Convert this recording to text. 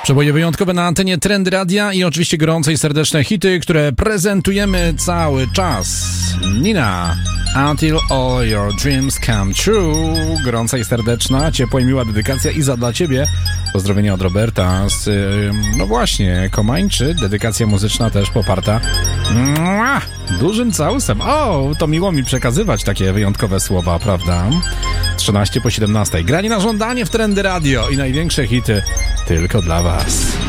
Przeboje wyjątkowe na antenie Trendy Radia i oczywiście gorące i serdeczne hity, które prezentujemy cały czas. Nina, Until All Your Dreams Come True. Gorąca i serdeczna, ciepła i miła dedykacja Iza dla ciebie. Pozdrowienia od Roberta z, no właśnie, Komańczy. Dedykacja muzyczna też poparta dużym całusem. O, to miło mi przekazywać takie wyjątkowe słowa, prawda? 13 po 17. Granie na żądanie w Trendy Radio i największe hity tylko dla was.